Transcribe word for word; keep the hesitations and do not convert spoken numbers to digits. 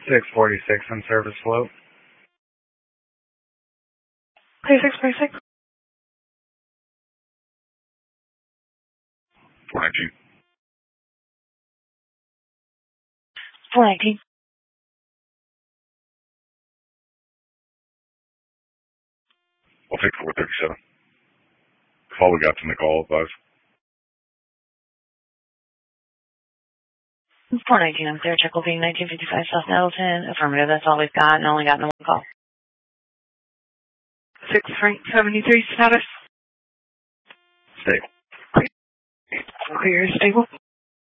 six forty-six on service float. Hey, six forty-six. four nineteen. four nineteen. I'll take four thirty-seven. That's all we got from the call, advise. four nineteen, I'm clear. Check will be nineteen fifty-five South Nettleton. Affirmative, that's all we've got, and only got no one call. six seventy-three status. Stable. Clear, stable.